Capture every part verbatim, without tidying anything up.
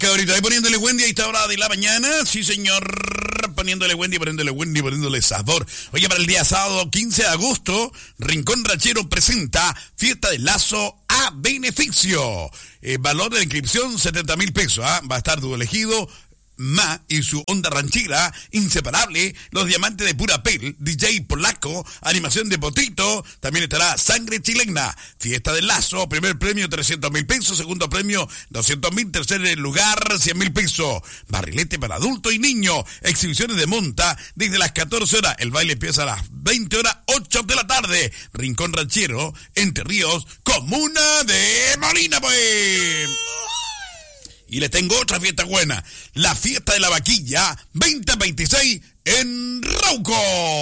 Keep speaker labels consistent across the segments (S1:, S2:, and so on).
S1: Cabrito, ahí poniéndole Wendy a esta hora de la mañana. Sí, señor. Poniéndole Wendy, poniéndole Wendy, poniéndole sabor. Oye, para el día sábado quince de agosto, Rincón Ranchero presenta Fiesta del Lazo a beneficio. Eh, valor de la inscripción setenta mil pesos. ¿ah? Va a estar tu elegido Ma y su onda ranchera inseparable, los diamantes de pura pel, D J polaco, animación de Potito, también estará Sangre Chilena, Fiesta del Lazo, primer premio trescientos mil pesos, segundo premio doscientos mil, tercer lugar cien mil pesos, barrilete para adulto y niño, exhibiciones de monta desde las catorce horas, el baile empieza a las veinte horas, ocho de la tarde, Rincón Ranchero, Entre Ríos, comuna de Molina, pues. Y les tengo otra fiesta buena. La fiesta de la vaquilla veinte veintiséis en Rauco.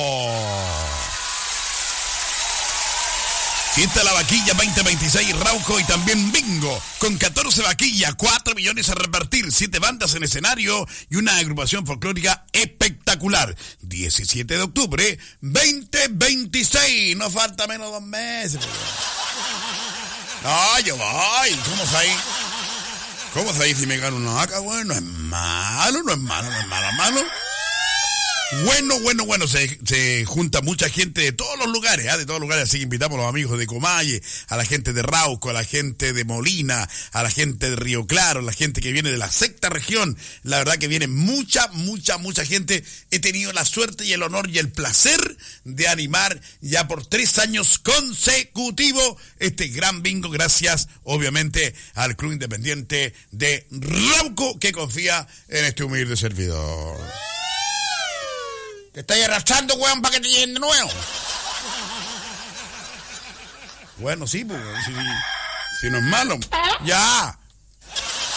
S1: Fiesta de la vaquilla veinte veintiséis Rauco y también bingo. Con catorce vaquillas, cuatro millones a repartir, siete bandas en escenario y una agrupación folclórica espectacular. diecisiete de octubre, veinte veintiséis. No falta menos de dos meses. No, yo voy. ¿Cómo sabes? ¿Cómo sabéis si me gano una vaca, güey? No es malo, no es malo, no es malo, malo. Bueno, bueno, bueno, se, se junta mucha gente de todos los lugares, ¿eh? de todos los lugares, así que invitamos a los amigos de Comalle, a la gente de Rauco, a la gente de Molina, a la gente de Río Claro, a la gente que viene de la sexta región. La verdad que viene mucha, mucha, mucha gente. He tenido la suerte y el honor y el placer de animar ya por tres años consecutivos este gran bingo, gracias, obviamente, al Club Independiente de Rauco, que confía en este humilde servidor. Te estáis arrastrando, weón, para que te lleguen de nuevo. Bueno, sí, pues, si, si no es malo. Ya.